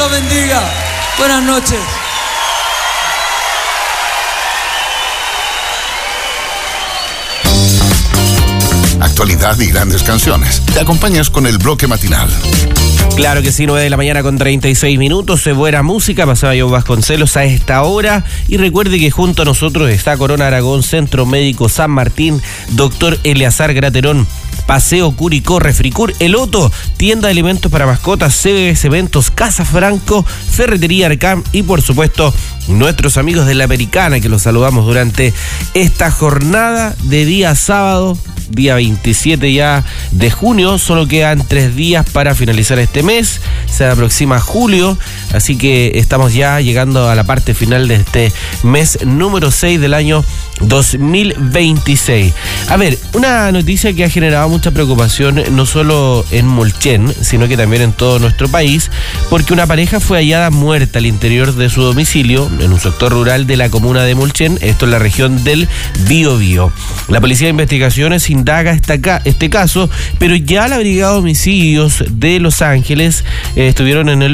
los bendiga. Buenas noches. Actualidad y grandes canciones. Te acompañas con el bloque matinal. Claro que sí, 9 de la mañana con 36 minutos. Buena música, pasaba yo Vasconcelos a esta hora. Y recuerde que junto a nosotros está Corona Aragón, Centro Médico San Martín, Dr. Eleazar Graterón, Paseo Curicó, Refricur El Otto, Tienda de Alimentos para Mascotas, CBS Eventos, Casa Franco, Ferretería Arcam y por supuesto nuestros amigos de La Americana, que los saludamos durante esta jornada de día sábado, día 27 ya de junio. Solo quedan 3 días para finalizar este mes, se aproxima julio, así que estamos ya llegando a la parte final de este mes número 6 del año 2026. A ver, una noticia que ha generado mucha preocupación no solo en Mulchen, sino que también en todo nuestro país, porque una pareja fue hallada muerta al interior de su domicilio en un sector rural de la comuna de Mulchen, esto en la región del Biobío. La Policía de Investigaciones indaga este caso, pero ya la Brigada de Homicidios de Los Ángeles estuvieron en el